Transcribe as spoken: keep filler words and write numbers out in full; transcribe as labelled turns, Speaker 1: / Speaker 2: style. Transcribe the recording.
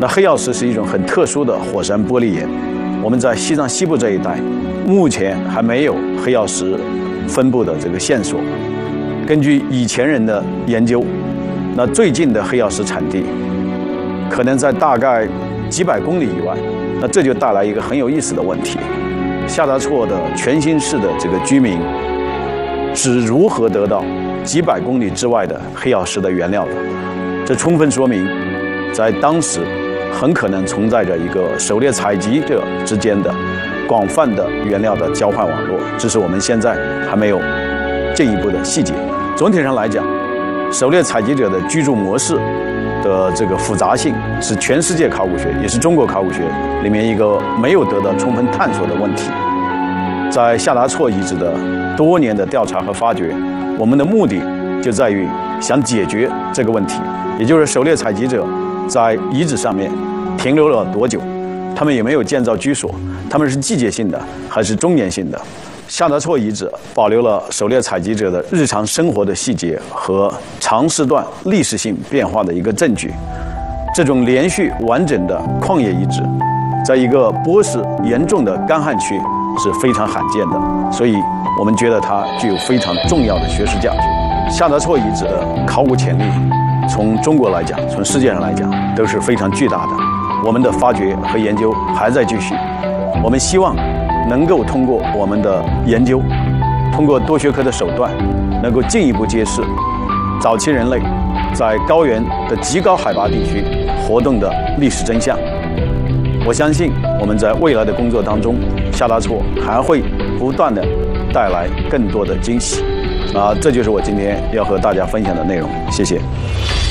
Speaker 1: 那黑曜石是一种很特殊的火山玻璃岩，我们在西藏西部这一带，目前还没有黑曜石分布的这个线索。根据以前人的研究，那最近的黑曜石产地可能在大概几百公里以外，那这就带来一个很有意思的问题：夏达措的全新市的这个居民是如何得到几百公里之外的黑曜石的原料的？这充分说明，在当时很可能存在着一个狩猎采集者之间的广泛的原料的交换网络，只是我们现在还没有进一步的细节。总体上来讲，狩猎采集者的居住模式的这个复杂性是全世界考古学，也是中国考古学里面一个没有得到充分探索的问题。在夏达措遗址的多年的调查和发掘，我们的目的就在于想解决这个问题，也就是狩猎采集者在遗址上面停留了多久，他们有没有建造居所，他们是季节性的还是终年性的。夏达措遗址保留了狩猎采集者的日常生活的细节和长时段历史性变化的一个证据。这种连续完整的矿业遗址，在一个波势严重的干旱区是非常罕见的，所以我们觉得它具有非常重要的学术价值。夏达措遗址的考古潜力，从中国来讲，从世界上来讲，都是非常巨大的。我们的发掘和研究还在继续，我们希望能够通过我们的研究，通过多学科的手段，能够进一步揭示早期人类在高原的极高海拔地区活动的历史真相。我相信我们在未来的工作当中，夏达措还会不断的带来更多的惊喜。啊，这就是我今天要和大家分享的内容。谢谢。